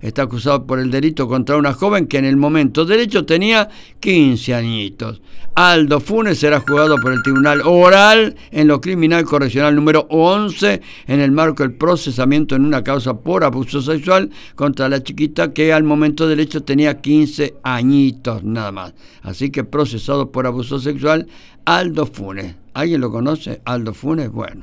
está acusado por el delito contra una joven que en el momento del hecho tenía 15 añitos. Aldo Funes será juzgado por el Tribunal Oral en lo criminal correccional número 11 en el marco del procesamiento en una causa por abuso sexual contra la chiquita que al momento del hecho tenía 15 añitos nada más. Así que procesado por abuso sexual Aldo Funes. ¿Alguien lo conoce? Aldo Funes, bueno.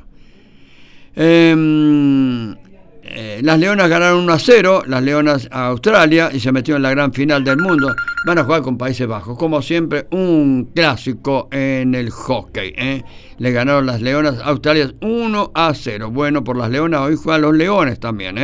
Las Leonas ganaron 1-0, las Leonas a Australia, y se metió en la gran final del mundo. Van a jugar con Países Bajos, como siempre, un clásico en el hockey, Le ganaron las Leonas a Australia 1-0. Bueno, por las Leonas hoy juegan los Leones también,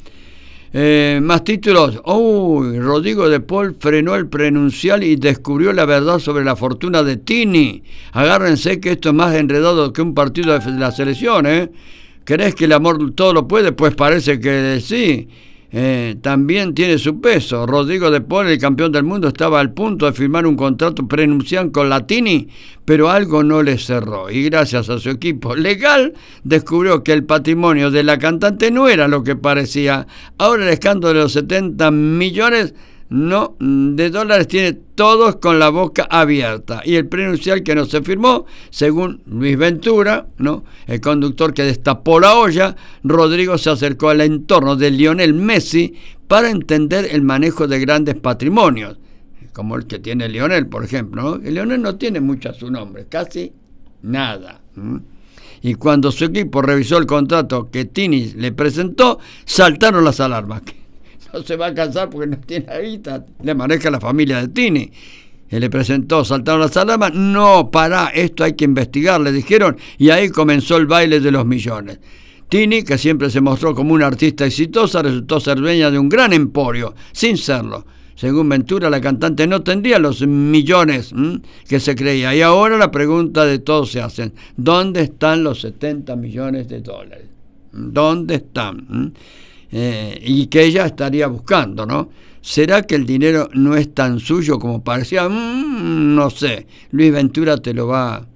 más títulos. Rodrigo de Paul frenó el prenuncial y descubrió la verdad sobre la fortuna de Tini. Agárrense que esto es más enredado que un partido de la selección, ¿Crees que el amor todo lo puede? Pues parece que sí. También tiene su peso. Rodrigo de Paul, el campeón del mundo, estaba al punto de firmar un contrato prenupcial con la Tini, pero algo no le cerró. Y gracias a su equipo legal, descubrió que el patrimonio de la cantante no era lo que parecía. Ahora el escándalo de los 70 millones de dólares tiene todos con la boca abierta, y el prenupcial que no se firmó, según Luis Ventura, el conductor que destapó la olla, Rodrigo se acercó al entorno de Lionel Messi para entender el manejo de grandes patrimonios, como el que tiene Lionel, por ejemplo, El Lionel no tiene mucho a su nombre, casi nada. Y cuando su equipo revisó el contrato que Tini le presentó, saltaron las alarmas. No se va a casar porque no tiene guita, le maneja la familia de Tini. Él le presentó, saltaron las alarmas, no, pará, esto hay que investigar, le dijeron, y ahí comenzó el baile de los millones. Tini, que siempre se mostró como una artista exitosa, resultó ser dueña de un gran emporio, sin serlo. Según Ventura, la cantante no tendría los millones que se creía. Y ahora la pregunta de todos se hacen, ¿dónde están los 70 millones de dólares? ¿Dónde están? Y que ella estaría buscando, ¿no? ¿Será que el dinero no es tan suyo como parecía? No sé. Luis Ventura te lo va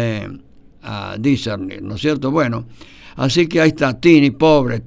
a discernir, ¿no es cierto? Bueno, así que ahí está Tini, pobre,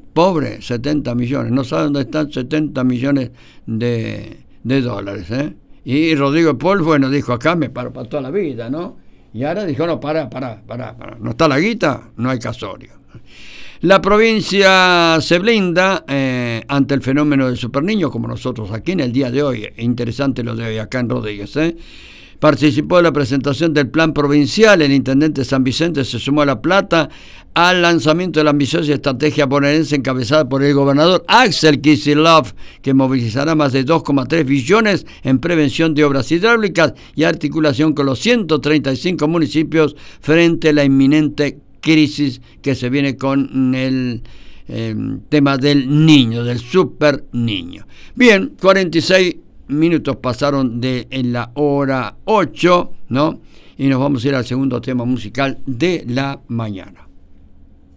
70 millones. No sabe dónde están 70 millones de dólares, Y Rodrigo Paul, bueno, dijo, acá me paro para toda la vida, ¿no? Y ahora dijo, no, pará. ¿No está la guita? No hay casorio. La provincia se blinda ante el fenómeno del superniño, como nosotros aquí en el día de hoy. Interesante lo de hoy acá en Rodríguez. Participó de la presentación del plan provincial. El intendente San Vicente se sumó a La Plata al lanzamiento de la ambiciosa estrategia bonaerense encabezada por el gobernador Axel Kicillof, que movilizará más de 2,3 billones en prevención de obras hidráulicas y articulación con los 135 municipios frente a la inminente crisis que se viene con el tema del niño, del super niño. Bien, 46 minutos pasaron en la hora 8, ¿no? Y nos vamos a ir al segundo tema musical de la mañana.